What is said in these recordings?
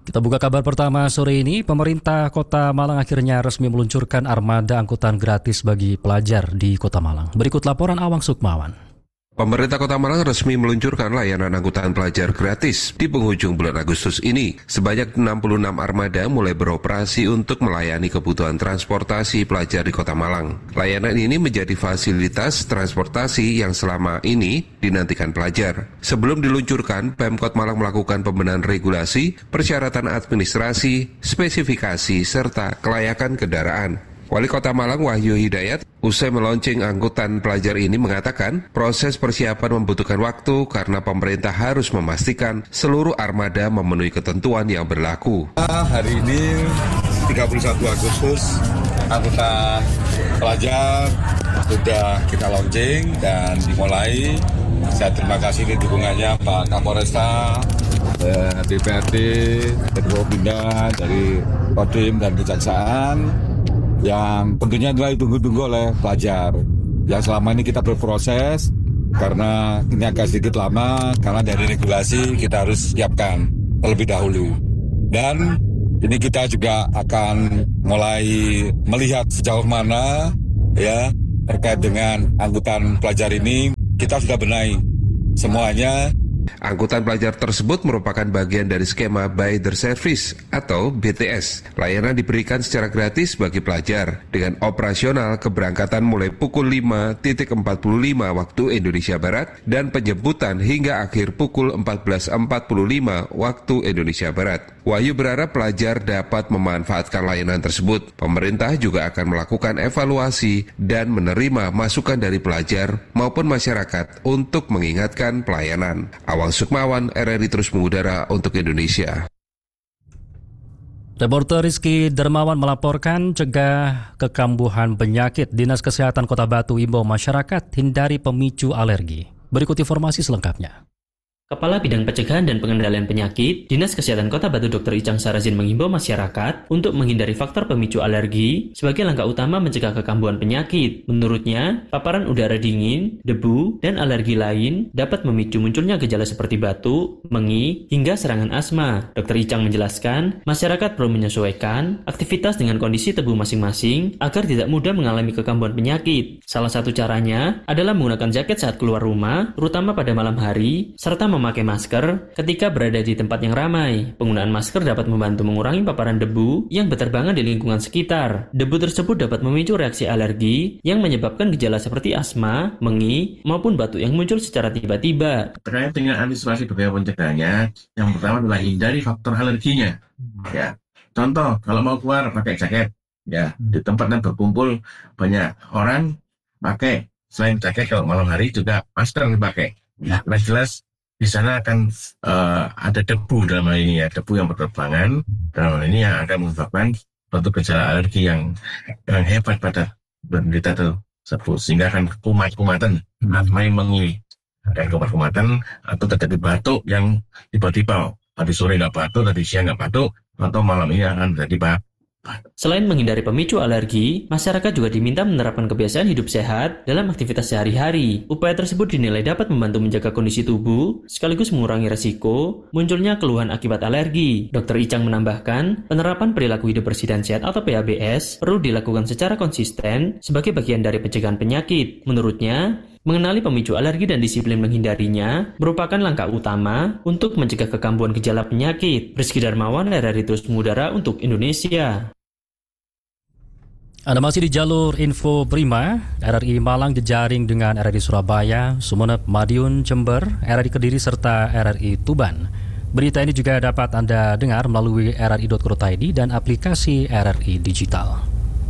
Kita buka kabar pertama sore ini. Pemerintah Kota Malang akhirnya resmi meluncurkan armada angkutan gratis bagi pelajar di Kota Malang. Berikut laporan Awang Sukmawan. Pemerintah Kota Malang resmi meluncurkan layanan angkutan pelajar gratis di penghujung bulan Agustus ini. Sebanyak 66 armada mulai beroperasi untuk melayani kebutuhan transportasi pelajar di Kota Malang. Layanan ini menjadi fasilitas transportasi yang selama ini dinantikan pelajar. Sebelum diluncurkan, Pemkot Malang melakukan pembenahan regulasi, persyaratan administrasi, spesifikasi, serta kelayakan kendaraan. Wali Kota Malang Wahyu Hidayat usai meluncing angkutan pelajar ini mengatakan proses persiapan membutuhkan waktu karena pemerintah harus memastikan seluruh armada memenuhi ketentuan yang berlaku. Hari ini 31 Agustus angkutan pelajar sudah kita launching dan dimulai. Saya terima kasih dukungannya Pak Kapolresta, DPRD, Kedua Bina, dari Kodim dan Kejaksaan, yang tentunya adalah ditunggu-tunggu oleh pelajar. Yang selama ini kita berproses, karena ini agak sedikit lama, karena dari regulasi kita harus siapkan terlebih dahulu. Dan ini kita juga akan mulai melihat sejauh mana ya terkait dengan angkutan pelajar ini. Kita sudah benahi semuanya. Angkutan pelajar tersebut merupakan bagian dari skema By the Service atau BTS. Layanan diberikan secara gratis bagi pelajar dengan operasional keberangkatan mulai pukul 5.45 waktu Indonesia Barat dan penjemputan hingga akhir pukul 14.45 waktu Indonesia Barat. Wahyu berharap pelajar dapat memanfaatkan layanan tersebut. Pemerintah juga akan melakukan evaluasi dan menerima masukan dari pelajar maupun masyarakat untuk mengingatkan pelayanan. Awang Sukmawan, RRI terus mengudara untuk Indonesia. Reporter Rizky Dermawan melaporkan cegah kekambuhan penyakit. Dinas Kesehatan Kota Batu imbau masyarakat hindari pemicu alergi. Berikut informasi selengkapnya. Kepala Bidang Pencegahan dan Pengendalian Penyakit, Dinas Kesehatan Kota Batu Dr. Icang Sarazin menghimbau masyarakat untuk menghindari faktor pemicu alergi sebagai langkah utama mencegah kekambuhan penyakit. Menurutnya, paparan udara dingin, debu, dan alergi lain dapat memicu munculnya gejala seperti batuk, mengi, hingga serangan asma. Dr. Icang menjelaskan, masyarakat perlu menyesuaikan aktivitas dengan kondisi tubuh masing-masing agar tidak mudah mengalami kekambuhan penyakit. Salah satu caranya adalah menggunakan jaket saat keluar rumah, terutama pada malam hari, serta memakai masker ketika berada di tempat yang ramai. Penggunaan masker dapat membantu mengurangi paparan debu yang berterbangan di lingkungan sekitar. Debu tersebut dapat memicu reaksi alergi yang menyebabkan gejala seperti asma, mengi, maupun batuk yang muncul secara tiba-tiba. Terkait dengan antisipasi upaya pencegahannya, yang pertama adalah hindari faktor alerginya. Ya, contoh kalau mau keluar pakai jaket, ya di tempat yang berkumpul banyak orang pakai selain jaket kalau malam hari juga masker dipakai. Nah, jelas di sana akan ada debu dalam hal ini ya, debu yang berterbangan dalam hal ini yang akan menyebabkan suatu gejala alergi yang hebat pada penderita tersebut, sehingga akan kumat-kumatan, asma yang mengi, dan kumat-kumatan atau terjadi batuk yang tiba-tiba tadi sore nggak batuk, tadi siang nggak batuk, atau malam ini akan terjadi batuk. Selain menghindari pemicu alergi, masyarakat juga diminta menerapkan kebiasaan hidup sehat dalam aktivitas sehari-hari. Upaya tersebut dinilai dapat membantu menjaga kondisi tubuh, sekaligus mengurangi resiko munculnya keluhan akibat alergi. Dr. Icang menambahkan, penerapan perilaku hidup bersih dan sehat atau PHBS perlu dilakukan secara konsisten sebagai bagian dari pencegahan penyakit. Menurutnya, mengenali pemicu alergi dan disiplin menghindarinya merupakan langkah utama untuk mencegah kekambuhan gejala penyakit. Rizky Darmawan, RRI terus mengudara untuk Indonesia. Anda masih di jalur Info Prima. RRI Malang jejaring dengan RRI Surabaya, Sumeneb, Madiun, Jember, RRI Kediri, serta RRI Tuban. Berita ini juga dapat Anda dengar melalui rri.co.id dan aplikasi RRI Digital.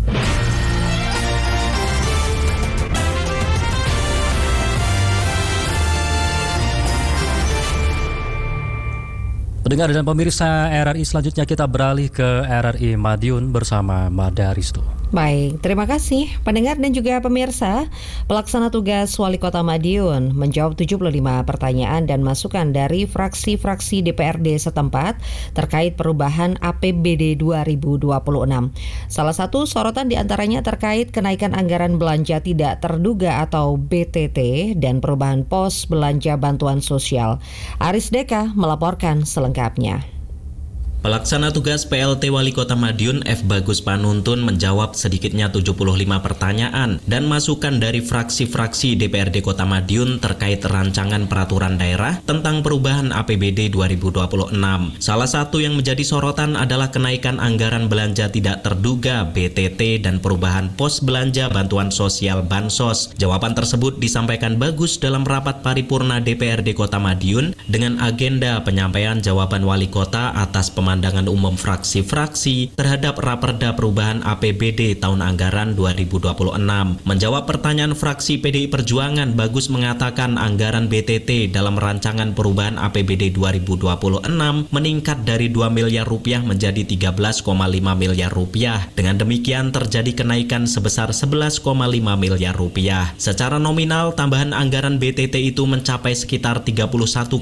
Pendengar dan pemirsa RRI, selanjutnya kita beralih ke RRI Madiun bersama Mada Risto. Baik, terima kasih pendengar dan juga pemirsa. Pelaksana tugas Wali Kota Madiun menjawab 75 pertanyaan dan masukan dari fraksi-fraksi DPRD setempat terkait perubahan APBD 2026. Salah satu sorotan diantaranya terkait kenaikan anggaran belanja tidak terduga atau BTT dan perubahan pos belanja bantuan sosial. Aris Deka melaporkan selengkapnya. Pelaksana tugas PLT Wali Kota Madiun F. Bagus Panuntun menjawab sedikitnya 75 pertanyaan dan masukan dari fraksi-fraksi DPRD Kota Madiun terkait rancangan peraturan daerah tentang perubahan APBD 2026. Salah satu yang menjadi sorotan adalah kenaikan anggaran belanja tidak terduga BTT dan perubahan pos belanja bantuan sosial Bansos. Jawaban tersebut disampaikan Bagus dalam rapat paripurna DPRD Kota Madiun dengan agenda penyampaian jawaban Wali Kota atas pemandangan umum fraksi-fraksi terhadap Raperda Perubahan APBD tahun anggaran 2026. Menjawab pertanyaan fraksi PDI Perjuangan, Bagus mengatakan anggaran BTT dalam rancangan perubahan APBD 2026 meningkat dari 2 miliar rupiah menjadi 13,5 miliar rupiah. Dengan demikian terjadi kenaikan sebesar 11,5 miliar rupiah. Secara nominal, tambahan anggaran BTT itu mencapai sekitar 31,6%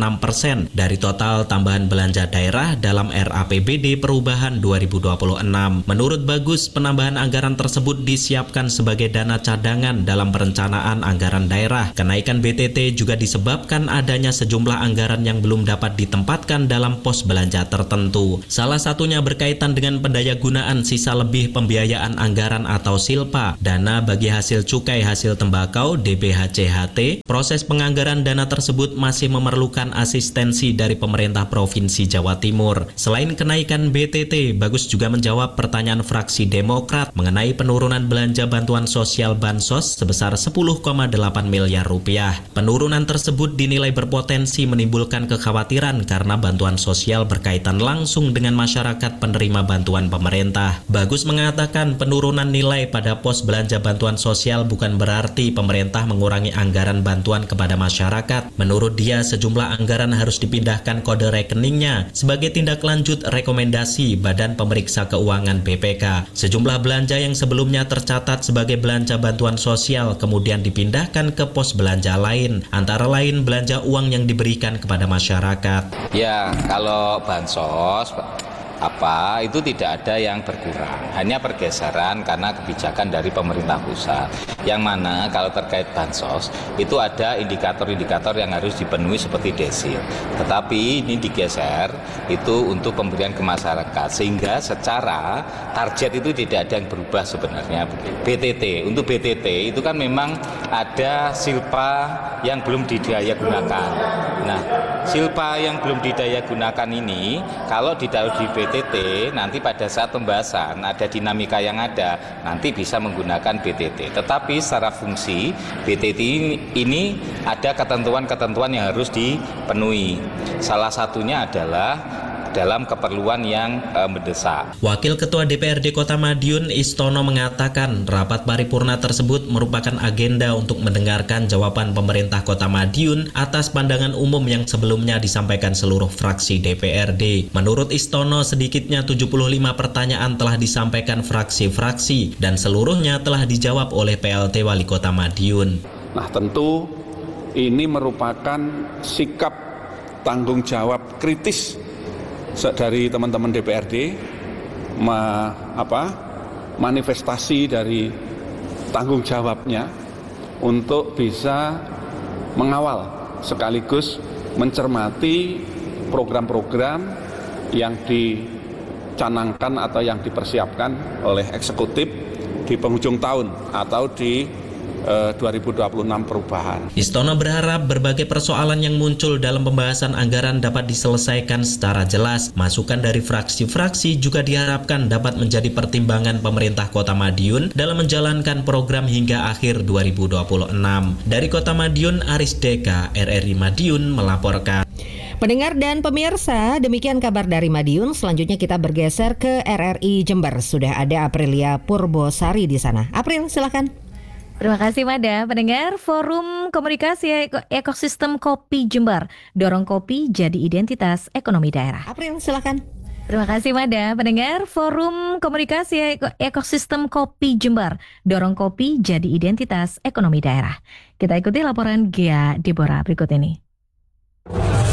dari total tambahan belanja daerah dalam RAPBD Perubahan 2026. Menurut Bagus, penambahan anggaran tersebut disiapkan sebagai dana cadangan dalam perencanaan anggaran daerah. Kenaikan BTT juga disebabkan adanya sejumlah anggaran yang belum dapat ditempatkan dalam pos belanja tertentu. Salah satunya berkaitan dengan pendayagunaan sisa lebih pembiayaan anggaran atau SILPA, dana bagi hasil cukai hasil tembakau DBHCHT. Proses penganggaran dana tersebut masih memerlukan asistensi dari pemerintah Provinsi Jawa Timur. Selain kenaikan BTT, Bagus juga menjawab pertanyaan fraksi Demokrat mengenai penurunan belanja bantuan sosial Bansos sebesar 10,8 miliar rupiah. Penurunan tersebut dinilai berpotensi menimbulkan kekhawatiran karena bantuan sosial berkaitan langsung dengan masyarakat penerima bantuan pemerintah. Bagus mengatakan penurunan nilai pada pos belanja bantuan sosial bukan berarti pemerintah mengurangi anggaran bantuan kepada masyarakat. Menurut dia, sejumlah anggaran harus dipindahkan kode rekeningnya sebagai tindak lanjut rekomendasi Badan Pemeriksa Keuangan BPK. Sejumlah belanja yang sebelumnya tercatat sebagai belanja bantuan sosial kemudian dipindahkan ke pos belanja lain, antara lain belanja uang yang diberikan kepada masyarakat. Ya, kalau bansos itu tidak ada yang berkurang, hanya pergeseran karena kebijakan dari pemerintah pusat. Yang mana kalau terkait bansos itu ada indikator-indikator yang harus dipenuhi seperti desil. Tetapi ini digeser itu untuk pemberian ke masyarakat, sehingga secara target itu tidak ada yang berubah sebenarnya. BTT, untuk BTT itu kan memang ada SILPA yang belum didaya gunakan. Nah, SILPA yang belum didaya gunakan ini kalau ditaruh di BTT nanti pada saat pembahasan ada dinamika yang ada, nanti bisa menggunakan BTT. Tetapi secara fungsi BTT ini ada ketentuan-ketentuan yang harus dipenuhi. Salah satunya adalah dalam keperluan yang mendesak. Wakil Ketua DPRD Kota Madiun Istono mengatakan rapat paripurna tersebut merupakan agenda untuk mendengarkan jawaban pemerintah Kota Madiun atas pandangan umum yang sebelumnya disampaikan seluruh fraksi DPRD. Menurut Istono, sedikitnya 75 pertanyaan telah disampaikan fraksi-fraksi dan seluruhnya telah dijawab oleh PLT Wali Kota Madiun. Nah, tentu ini merupakan sikap tanggung jawab kritis dari teman-teman DPRD, manifestasi dari tanggung jawabnya untuk bisa mengawal sekaligus mencermati program-program yang dicanangkan atau yang dipersiapkan oleh eksekutif di penghujung tahun atau di 2026 perubahan. Istono berharap berbagai persoalan yang muncul dalam pembahasan anggaran dapat diselesaikan secara jelas. Masukan dari fraksi-fraksi juga diharapkan dapat menjadi pertimbangan pemerintah Kota Madiun dalam menjalankan program hingga akhir 2026. Dari Kota Madiun, Aris Deka, RRI Madiun melaporkan. Pendengar dan pemirsa, demikian kabar dari Madiun. Selanjutnya kita bergeser ke RRI Jember. Sudah ada Aprilia Purbosari di sana. April, silakan. Terima kasih Mada. Pendengar, Forum Komunikasi Ekosistem Kopi Jember, dorong kopi jadi identitas ekonomi daerah. April, silakan. Terima kasih Mada. Pendengar, Forum Komunikasi Ekosistem Kopi Jember, dorong kopi jadi identitas ekonomi daerah. Kita ikuti laporan Gia Deborah berikut ini.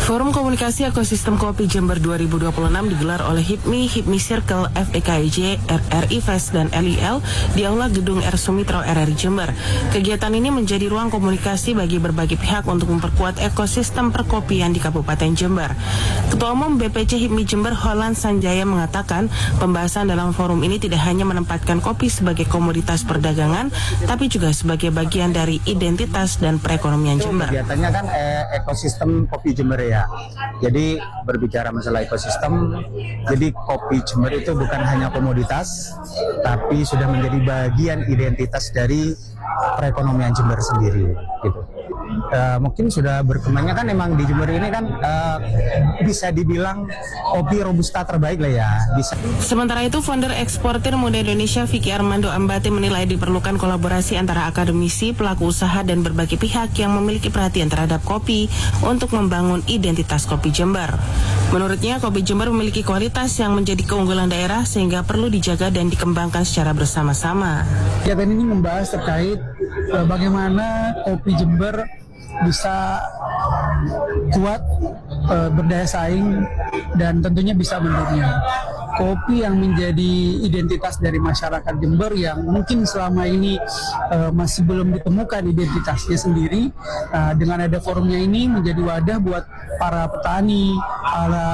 Forum Komunikasi Ekosistem Kopi Jember 2026 digelar oleh HIPMI Circle, FEKIJ, RRI Fest, dan LIL di Aula Gedung R. Sumitro RRI Jember. Kegiatan ini menjadi ruang komunikasi bagi berbagai pihak untuk memperkuat ekosistem perkopian di Kabupaten Jember. Ketua Umum BPC HIPMI Jember, Holland Sanjaya, mengatakan pembahasan dalam forum ini tidak hanya menempatkan kopi sebagai komoditas perdagangan, tapi juga sebagai bagian dari identitas dan perekonomian Jember. Kegiatannya kan ekosistem kopi Jember ya. Jadi berbicara masalah ekosistem, jadi kopi Jember itu bukan hanya komoditas, tapi sudah menjadi bagian identitas dari perekonomian Jember sendiri. Gitu. Mungkin sudah berkembangnya kan emang di Jember ini kan bisa dibilang kopi robusta terbaik lah ya. Bisa. Sementara itu, founder eksportir muda Indonesia Vicky Armando Ambati menilai diperlukan kolaborasi antara akademisi, pelaku usaha, dan berbagai pihak yang memiliki perhatian terhadap kopi untuk membangun identitas kopi Jember. Menurutnya, kopi Jember memiliki kualitas yang menjadi keunggulan daerah sehingga perlu dijaga dan dikembangkan secara bersama-sama. Kegiatan ini membahas terkait bagaimana kopi Jember bisa kuat, berdaya saing, dan tentunya bisa mendunia. Kopi yang menjadi identitas dari masyarakat Jember yang mungkin selama ini masih belum ditemukan identitasnya sendiri, dengan ada forumnya ini menjadi wadah buat para petani, para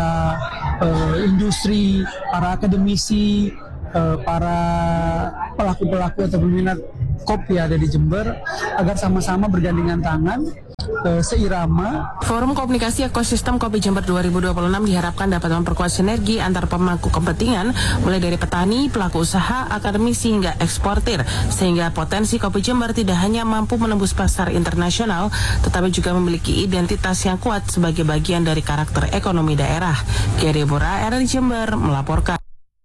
industri, para akademisi, para pelaku-pelaku atau peminat kopi ada di Jember agar sama-sama bergandengan tangan seirama. Forum Komunikasi Ekosistem Kopi Jember 2026 diharapkan dapat memperkuat sinergi antar pemangku kepentingan mulai dari petani, pelaku usaha, akademisi hingga eksportir, sehingga potensi kopi Jember tidak hanya mampu menembus pasar internasional tetapi juga memiliki identitas yang kuat sebagai bagian dari karakter ekonomi daerah. Kia Deborah, RRI Jember melaporkan.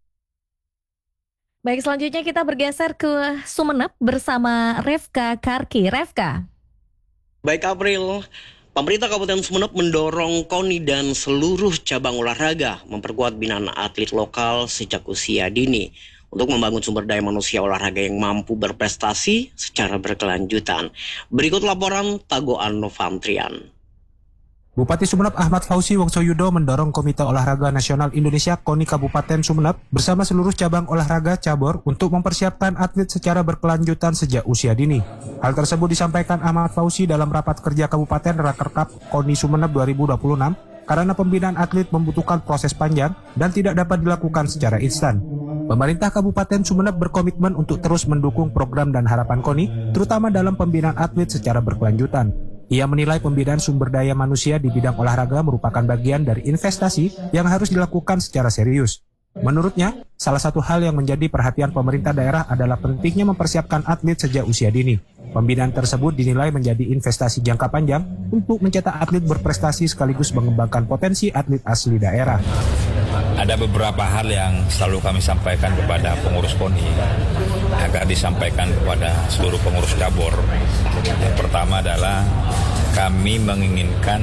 Baik, selanjutnya kita bergeser ke Sumeneb bersama Refka Karki. Refka. Baik, April. Pemerintah Kabupaten Sumeneb mendorong KONI dan seluruh cabang olahraga memperkuat binaan atlet lokal sejak usia dini untuk membangun sumber daya manusia olahraga yang mampu berprestasi secara berkelanjutan. Berikut laporan Tagoan Novantrian. Bupati Sumeneb Ahmad Fauzi Wongsoyudo mendorong Komite Olahraga Nasional Indonesia KONI Kabupaten Sumeneb bersama seluruh cabang olahraga cabur untuk mempersiapkan atlet secara berkelanjutan sejak usia dini. Hal tersebut disampaikan Ahmad Fauzi dalam rapat kerja Kabupaten Rakerkap KONI Sumeneb 2026 karena pembinaan atlet membutuhkan proses panjang dan tidak dapat dilakukan secara instan. Pemerintah Kabupaten Sumeneb berkomitmen untuk terus mendukung program dan harapan KONI, terutama dalam pembinaan atlet secara berkelanjutan. Ia menilai pembinaan sumber daya manusia di bidang olahraga merupakan bagian dari investasi yang harus dilakukan secara serius. Menurutnya, salah satu hal yang menjadi perhatian pemerintah daerah adalah pentingnya mempersiapkan atlet sejak usia dini. Pembinaan tersebut dinilai menjadi investasi jangka panjang untuk mencetak atlet berprestasi sekaligus mengembangkan potensi atlet asli daerah. Ada beberapa hal yang selalu kami sampaikan kepada pengurus KONI agar disampaikan kepada seluruh pengurus cabur. Yang pertama adalah kami menginginkan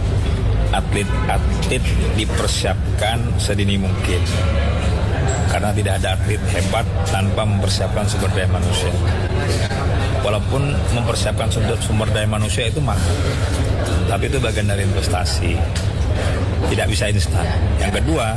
atlet-atlet dipersiapkan sedini mungkin. Karena tidak ada atlet hebat tanpa mempersiapkan sumber daya manusia. Walaupun mempersiapkan sumber daya manusia itu mahal, tapi itu bagian dari investasi. Tidak bisa instan. Yang kedua,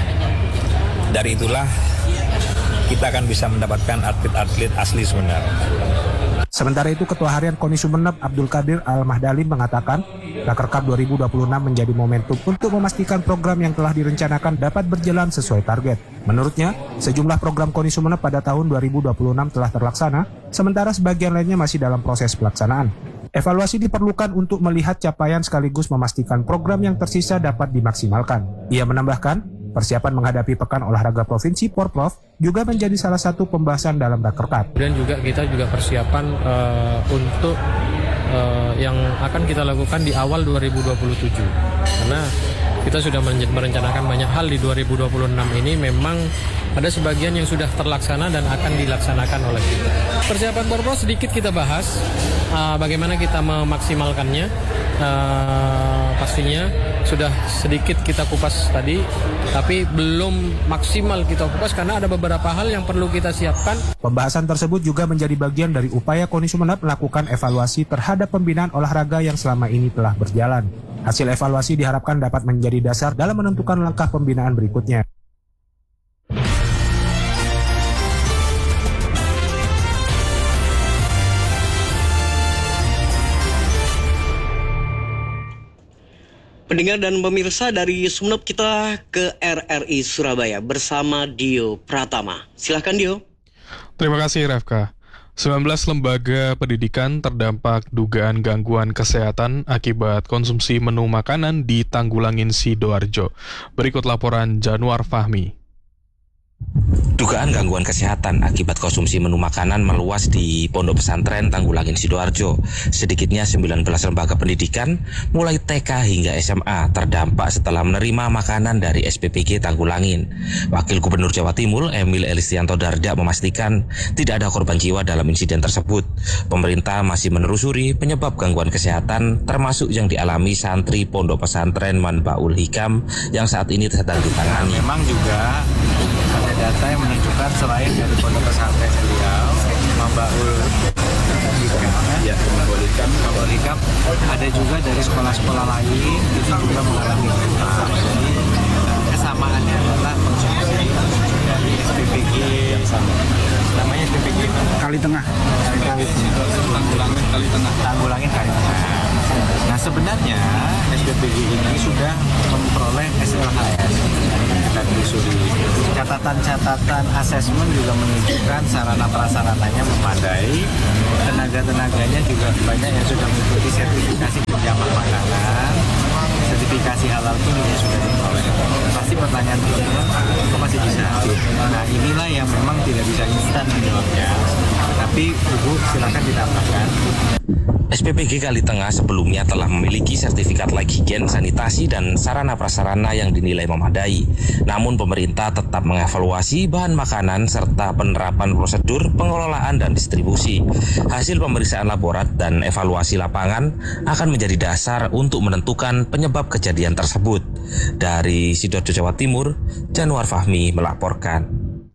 dari itulah kita akan bisa mendapatkan atlet-atlet asli sebenarnya. Sementara itu, Ketua Harian KONI Sumeneb Abdul Qadir Al-Mahdali mengatakan, Rakerkap 2026 menjadi momentum untuk memastikan program yang telah direncanakan dapat berjalan sesuai target. Menurutnya, sejumlah program KONI Sumeneb pada tahun 2026 telah terlaksana, sementara sebagian lainnya masih dalam proses pelaksanaan. Evaluasi diperlukan untuk melihat capaian sekaligus memastikan program yang tersisa dapat dimaksimalkan. Ia menambahkan, persiapan menghadapi Pekan Olahraga Provinsi Porprov juga menjadi salah satu pembahasan dalam Rakerkap. Dan kita juga persiapan untuk yang akan kita lakukan di awal 2027. Karena kita sudah merencanakan banyak hal di 2026 ini, memang ada sebagian yang sudah terlaksana dan akan dilaksanakan oleh kita. Persiapan Porprov sedikit kita bahas, bagaimana kita memaksimalkannya. Pastinya sudah sedikit kita kupas tadi, tapi belum maksimal kita kupas karena ada beberapa hal yang perlu kita siapkan. Pembahasan tersebut juga menjadi bagian dari upaya KONI Sumeneb melakukan evaluasi terhadap pembinaan olahraga yang selama ini telah berjalan. Hasil evaluasi diharapkan dapat menjadi dasar dalam menentukan langkah pembinaan berikutnya. Pendengar dan pemirsa, dari Sumeneb kita ke RRI Surabaya bersama Dio Pratama. Silahkan Dio. Terima kasih Rafka. 19 lembaga pendidikan terdampak dugaan gangguan kesehatan akibat konsumsi menu makanan di Tanggulangin Sidoarjo. Berikut laporan Januar Fahmi. Dugaan gangguan kesehatan akibat konsumsi menu makanan meluas di Pondok Pesantren Tanggulangin Sidoarjo. Sedikitnya 19 lembaga pendidikan mulai TK hingga SMA terdampak setelah menerima makanan dari SPPG Tanggulangin. Wakil Gubernur Jawa Timur Emil Elistianto Dardak memastikan tidak ada korban jiwa dalam insiden tersebut. Pemerintah masih menelusuri penyebab gangguan kesehatan termasuk yang dialami santri Pondok Pesantren Manbaul Hikam yang saat ini sedang ditangani. Memang juga ada data yang menunjukkan selain dari Pondok Pesantren beliau, Manbaul Hikam, ada juga dari sekolah-sekolah lain itu juga mengalami dampak. Jadi kesamaannya adalah konsumsi dari SPPG yang sama. Namanya SPPG Kali Tengah. Tanggulangin Kali Tengah. Nah sebenarnya SPPG ini sudah memperoleh SLHS. Kita telusuri. Catatan-catatan asesmen juga menunjukkan sarana prasarananya memadai. Tenaga-tenaganya juga banyak yang sudah mengikuti sertifikasi penjamin makanan. Sertifikasi halal pun juga sudah diperoleh. Pasti pertanyaan teman-teman, kok masih bisa? Nah inilah yang memang tidak bisa instan menjawabnya. Tapi Ibu silakan ditambahkan. SPPG Kali Tengah sebelumnya telah memiliki sertifikat layak higien, sanitasi, dan sarana prasarana yang dinilai memadai. Namun pemerintah tetap mengevaluasi bahan makanan serta penerapan prosedur pengelolaan dan distribusi. Hasil pemeriksaan laborat dan evaluasi lapangan akan menjadi dasar untuk menentukan penyebab kejadian tersebut. Dari Sidoarjo, Jawa Timur, Januar Fahmi melaporkan.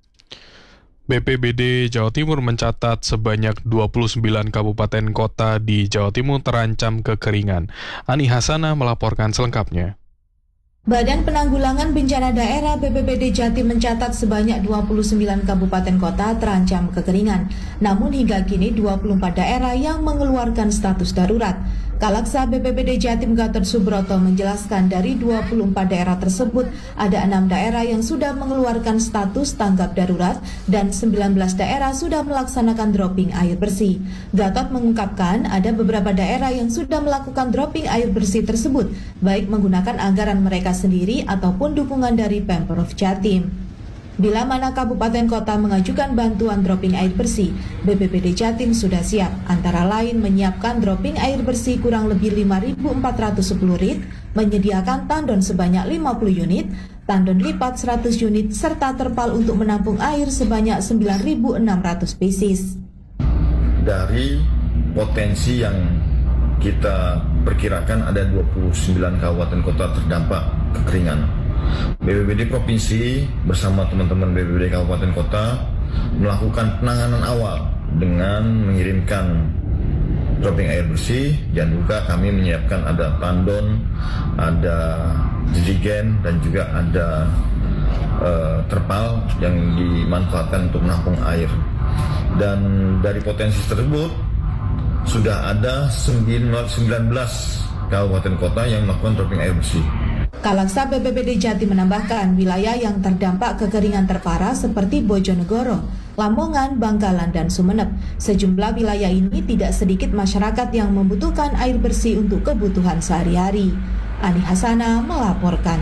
BPBD Jawa Timur mencatat sebanyak 29 kabupaten kota di Jawa Timur terancam kekeringan. Ani Hasana melaporkan selengkapnya. Badan Penanggulangan Bencana Daerah BPBD Jatim mencatat sebanyak 29 kabupaten kota terancam kekeringan. Namun hingga kini 24 daerah yang mengeluarkan status darurat. Kalaksa BPBD Jatim Gatot Subroto menjelaskan dari 24 daerah tersebut ada 6 daerah yang sudah mengeluarkan status tanggap darurat dan 19 daerah sudah melaksanakan dropping air bersih. Gatot mengungkapkan ada beberapa daerah yang sudah melakukan dropping air bersih tersebut, baik menggunakan anggaran mereka sendiri ataupun dukungan dari Pemprov Jatim. Bila mana kabupaten kota mengajukan bantuan dropping air bersih, BPBD Jatim sudah siap, antara lain menyiapkan dropping air bersih kurang lebih 5.410 rit, menyediakan tandon sebanyak 50 unit, tandon lipat 100 unit, serta terpal untuk menampung air sebanyak 9.600 pieces. Dari potensi yang kita perkirakan ada 29 kabupaten kota terdampak kekeringan. BPBD Provinsi bersama teman-teman BPBD Kabupaten Kota melakukan penanganan awal dengan mengirimkan dropping air bersih, dan juga kami menyiapkan ada tandon, ada jerigen, dan juga ada terpal yang dimanfaatkan untuk menampung air. Dan dari potensi tersebut sudah ada 19 kabupaten kota yang melakukan dropping air bersih. Kalaksa BPBD Jatim menambahkan wilayah yang terdampak kekeringan terparah seperti Bojonegoro, Lamongan, Bangkalan, dan Sumeneb. Sejumlah wilayah ini tidak sedikit masyarakat yang membutuhkan air bersih untuk kebutuhan sehari-hari. Ani Hasana melaporkan.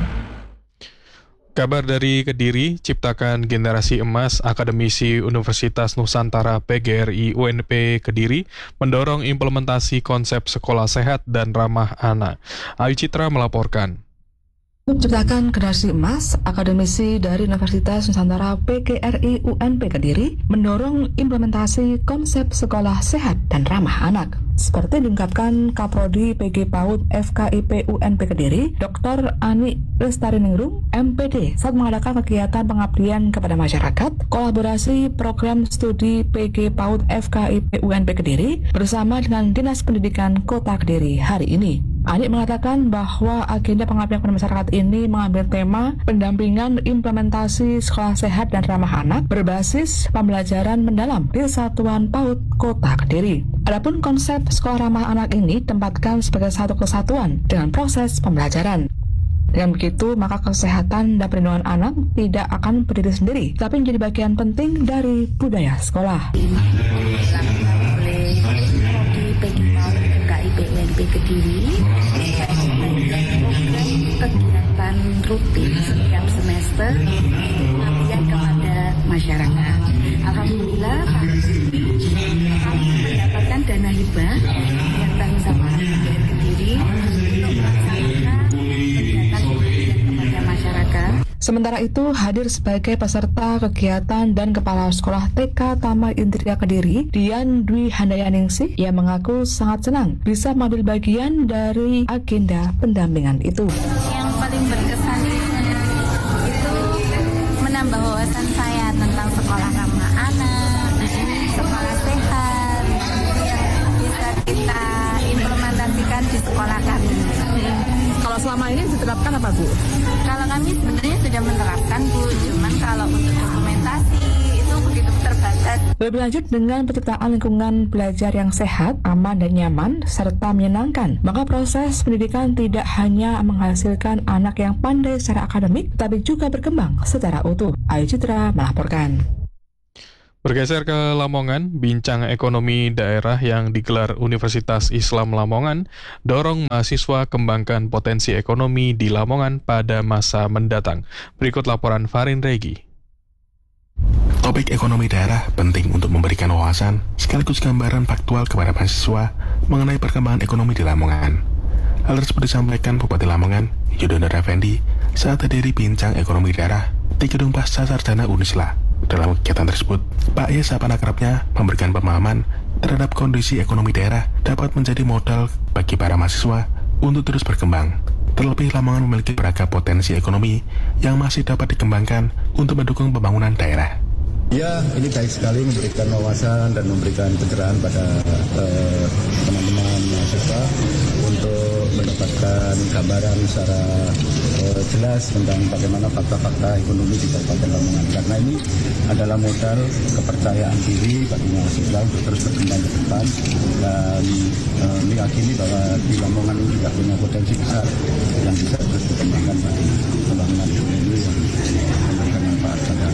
Kabar dari Kediri, Ciptakan Generasi Emas Akademisi Universitas Nusantara PGRI UNP Kediri mendorong implementasi konsep sekolah sehat dan ramah anak. Ayu Citra melaporkan. Ciptakan Generasi Emas, akademisi dari Universitas Nusantara PGRI UNP Kediri, mendorong implementasi konsep sekolah sehat dan ramah anak. Seperti diungkapkan Kaprodi PG PAUD FKIP UNP Kediri, Dr. Ani Lestariningrum, MPD, saat mengadakan kegiatan pengabdian kepada masyarakat, kolaborasi program studi PG PAUD FKIP UNP Kediri bersama dengan Dinas Pendidikan Kota Kediri hari ini. Anik mengatakan bahwa agenda pengabdian pada masyarakat ini mengambil tema pendampingan implementasi sekolah sehat dan ramah anak berbasis pembelajaran mendalam di Satuan PAUD Kota Kediri. Adapun konsep sekolah ramah anak ini ditempatkan sebagai satu kesatuan dengan proses pembelajaran. Dengan begitu, maka kesehatan dan perlindungan anak tidak akan berdiri sendiri, tapi menjadi bagian penting dari budaya sekolah. UNP Kediri kegiatan rutin setiap semester pengabdian kepada masyarakat. Alhamdulillah kami mendapatkan dana hibah yang bersama UNP Kediri untuk melaksanakan kegiatan pengabdian kepada masyarakat. Sementara itu, hadir sebagai peserta kegiatan dan Kepala Sekolah TK Tama Indria Kediri, Dian Dwi Handayaningsih, yang mengaku sangat senang bisa mengambil bagian dari agenda pendampingan itu. Yang paling berkesan itu menambah wawasan saya tentang sekolah ramah anak, sekolah sehat, yang bisa kita implementasikan di sekolah kami. Kalau selama ini diterapkan apa, Bu? Kalau kami sebenarnya sudah menerapkan, Bu, cuman kalau untuk dokumentasi itu begitu terbatas. Lebih lanjut, dengan penciptaan lingkungan belajar yang sehat, aman dan nyaman, serta menyenangkan, maka proses pendidikan tidak hanya menghasilkan anak yang pandai secara akademik, tapi juga berkembang secara utuh. Ayu Citra melaporkan. Bergeser ke Lamongan, bincang ekonomi daerah yang digelar Universitas Islam Lamongan dorong mahasiswa kembangkan potensi ekonomi di Lamongan pada masa mendatang. Berikut laporan Farin Regi. Topik ekonomi daerah penting untuk memberikan wawasan sekaligus gambaran faktual kepada mahasiswa mengenai perkembangan ekonomi di Lamongan. Hal tersebut disampaikan Bupati Lamongan, Yudhondar Effendi, saat hadiri bincang ekonomi daerah di Gedung Pasca Sarjana Unisla. Dalam kegiatan tersebut, Pak Ye sapa akrabnya memberikan pemahaman terhadap kondisi ekonomi daerah dapat menjadi modal bagi para mahasiswa untuk terus berkembang. Terlebih Lamongan memiliki beragam potensi ekonomi yang masih dapat dikembangkan untuk mendukung pembangunan daerah. Ya, ini baik sekali memberikan wawasan dan memberikan pencerahan pada teman-teman mahasiswa untuk mendapatkan gambaran secara jelas tentang bagaimana fakta-fakta ekonomi di Kabupaten Lamongan. Karena ini adalah modal kepercayaan diri bagi mahasiswa untuk terus berkembang ke depan. Dan meyakini bahwa di Lamongan ini juga punya potensi besar yang bisa terus dikembangkan bagi pembangunan ekonomi yang memberikan manfaat pada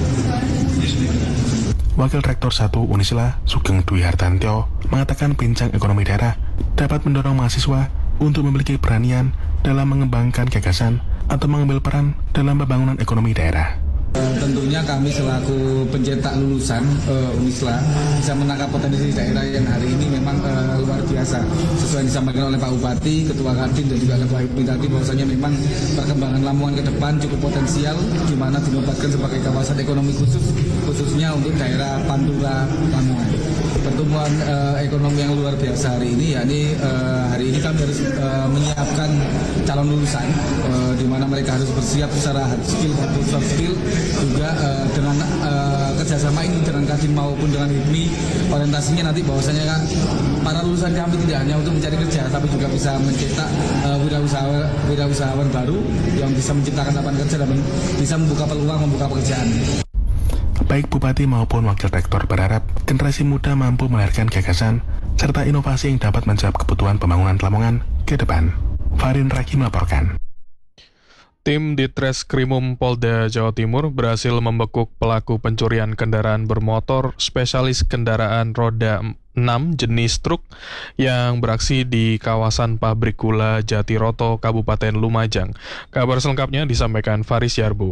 Wakil Rektor 1 Unisla, Sugeng Dwi Hartantyo, mengatakan bincang ekonomi daerah dapat mendorong mahasiswa untuk memiliki peranian dalam mengembangkan gagasan atau mengambil peran dalam pembangunan ekonomi daerah. Tentunya kami selaku pencetak lulusan Unisla bisa menangkap potensi daerah yang hari ini memang luar biasa. Sesuai disampaikan oleh Pak Bupati, Ketua Kadin dan juga Ketua Hipmi tadi, bahwasanya memang perkembangan Lamongan ke depan cukup potensial, di mana dinobatkan sebagai kawasan ekonomi khususnya untuk daerah Pantura Lamongan. Pertumbuhan ekonomi yang luar biasa hari ini, yakni hari ini kami harus menyiapkan calon lulusan, di mana mereka harus bersiap secara hard skill maupun soft skill. Juga dengan kerjasama ini dengan Kadin maupun dengan Hipmi, orientasinya nanti bahwasanya kan para lulusan kami tidak hanya untuk mencari kerja, tapi juga bisa mencetak wirausahawan baru yang bisa menciptakan lapangan kerja dan bisa membuka peluang, membuka pekerjaan. Baik Bupati maupun Wakil Rektor berharap generasi muda mampu melahirkan gagasan serta inovasi yang dapat menjawab kebutuhan pembangunan Lamongan ke depan. Farin Ragi melaporkan. Tim Ditreskrimum Polda Jawa Timur berhasil membekuk pelaku pencurian kendaraan bermotor spesialis kendaraan roda 6 jenis truk yang beraksi di kawasan pabrik gula Jatiroto, Kabupaten Lumajang. Kabar selengkapnya disampaikan Faris Yarbu.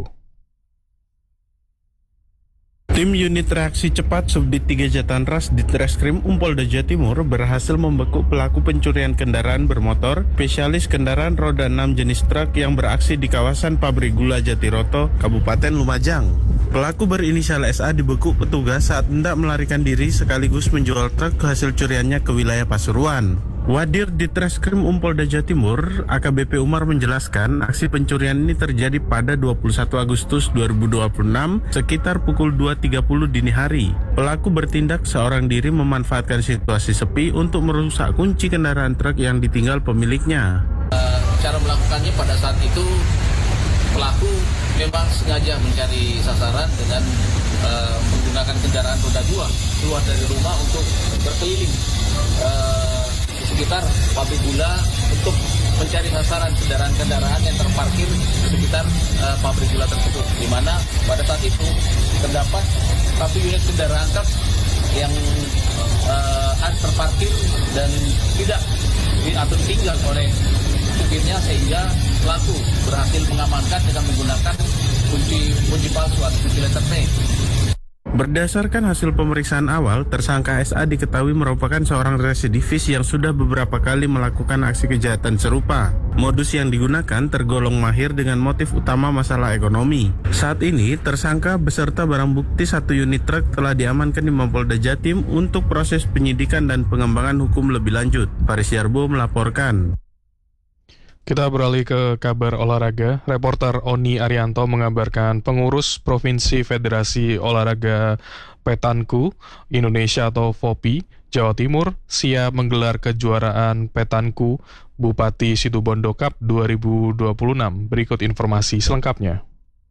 Tim Unit Reaksi Cepat Subdit 3 Jatanras Ditreskrim Polda Jawa Timur berhasil membekuk pelaku pencurian kendaraan bermotor spesialis kendaraan roda 6 jenis truk yang beraksi di kawasan pabrik gula Jatiroto, Kabupaten Lumajang. Pelaku berinisial SA dibekuk petugas saat hendak melarikan diri sekaligus menjual truk hasil curiannya ke wilayah Pasuruan. Wadir Ditreskrim Polda Jawa Timur, AKBP Umar menjelaskan aksi pencurian ini terjadi pada 21 Agustus 2026 sekitar pukul 2.30 dini hari. Pelaku bertindak seorang diri memanfaatkan situasi sepi untuk merusak kunci kendaraan truk yang ditinggal pemiliknya. cara melakukannya pada saat itu pelaku memang sengaja mencari sasaran dengan menggunakan kendaraan roda 2 keluar dari rumah untuk berkeliling di sekitar pabrik gula untuk mencari sasaran kendaraan-kendaraan yang terparkir di sekitar pabrik gula tersebut, di mana pada saat itu terdapat satu unit kendaraan truk yang terparkir dan tidak diatur tinggal oleh supirnya, sehingga pelaku berhasil mengamankan dengan menggunakan kunci palsu atau kunci letter T. Berdasarkan hasil pemeriksaan awal, tersangka SA diketahui merupakan seorang residivis yang sudah beberapa kali melakukan aksi kejahatan serupa. Modus yang digunakan tergolong mahir dengan motif utama masalah ekonomi. Saat ini, tersangka beserta barang bukti 1 unit truk telah diamankan di Mapolda Jatim untuk proses penyidikan dan pengembangan hukum lebih lanjut. Faris Yarbo melaporkan. Kita beralih ke kabar olahraga. Reporter Oni Arianto mengabarkan pengurus Provinsi Federasi Olahraga Petanku Indonesia atau FOPI Jawa Timur siap menggelar kejuaraan Petanku Bupati Situbondo Cup 2026. Berikut informasi selengkapnya.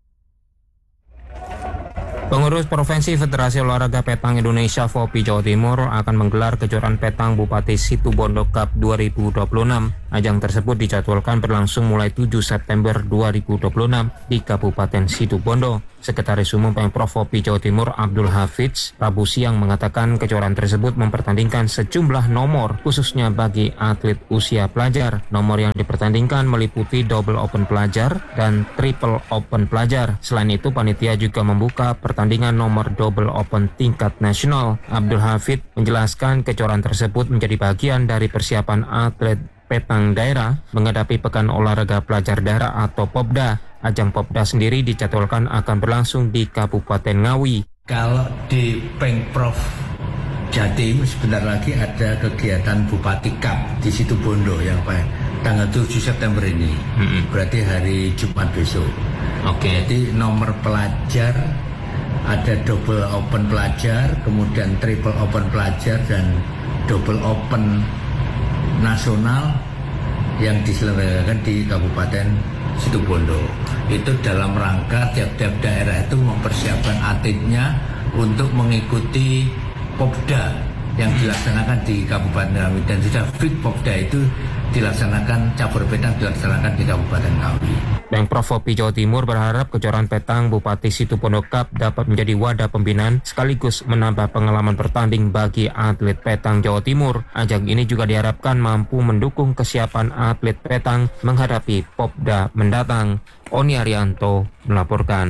Pengurus Provinsi Federasi Olahraga Petang Indonesia FOPI Jawa Timur akan menggelar kejuaraan petang Bupati Situbondo Cup 2026. Ajang tersebut dijadwalkan berlangsung mulai 7 September 2026 di Kabupaten Situbondo. Sekretaris Umum Pemprov FOPI Jawa Timur Abdul Hafidz Rabu siang mengatakan kejuaraan tersebut mempertandingkan sejumlah nomor khususnya bagi atlet usia pelajar. Nomor yang dipertandingkan meliputi double open pelajar dan triple open pelajar. Selain itu panitia juga membuka pertandingan nomor double open tingkat nasional. Abdul Hafidz menjelaskan kejuaraan tersebut menjadi bagian dari persiapan atlet petang daerah menghadapi Pekan Olahraga Pelajar Daerah atau Popda. Ajang Popda sendiri dijadwalkan akan berlangsung di Kabupaten Ngawi. Kalau di Pemprov Jatim sebentar lagi ada kegiatan Bupati Cup di Situbondo yang tanggal 7 September ini. Berarti hari Jumat besok. Jadi nomor pelajar ada double open pelajar, kemudian triple open pelajar dan double open nasional yang diselenggarakan di Kabupaten Situbondo. Itu dalam rangka tiap-tiap daerah itu mempersiapkan atletnya untuk mengikuti Popda yang dilaksanakan di Kabupaten Ngawi, dan sudah fit Popda itu dilaksanakan, cabur petang dilaksanakan di Kabupaten Ngawi. Pemprov FOPI Jawa Timur berharap kejuaraan petang Bupati Situbondo Cup dapat menjadi wadah pembinaan sekaligus menambah pengalaman bertanding bagi atlet petang Jawa Timur. Ajang ini juga diharapkan mampu mendukung kesiapan atlet petang menghadapi Popda mendatang. Oni Arianto melaporkan.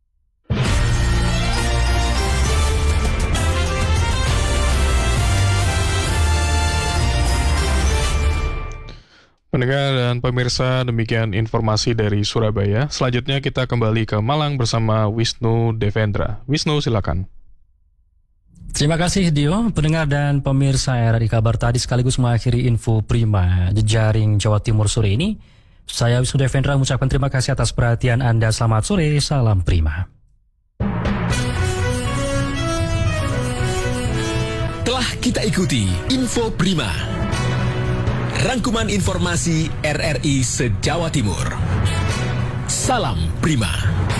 Pendengar dan pemirsa, demikian informasi dari Surabaya. Selanjutnya kita kembali ke Malang bersama Wisnu Devendra. Wisnu, silakan. Terima kasih Dio. Pendengar dan pemirsa RRI Kabar tadi sekaligus mengakhiri info Prima Jejaring Jawa Timur sore ini. Saya Wisnu Devendra mengucapkan terima kasih atas perhatian Anda. Selamat sore, salam Prima. Telah kita ikuti info Prima, rangkuman informasi RRI se-Jawa Timur. Salam Prima.